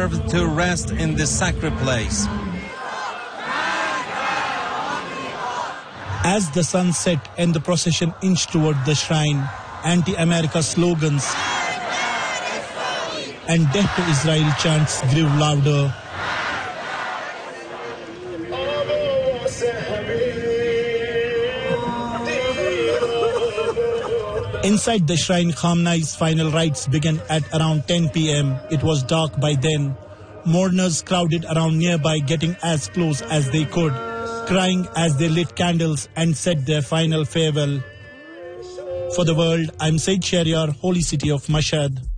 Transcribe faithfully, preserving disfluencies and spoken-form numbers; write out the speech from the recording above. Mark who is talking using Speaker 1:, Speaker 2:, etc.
Speaker 1: deserve to rest in this sacred place.
Speaker 2: As the sun set and the procession inched toward the shrine, anti-America slogans and death to Israel chants grew louder. Inside the shrine, Khamenei's final rites began at around ten p m It was dark by then. Mourners crowded around nearby, getting as close as they could, crying as they lit candles and said their final farewell. For the world, I'm Said Shahryar, holy city of Mashhad.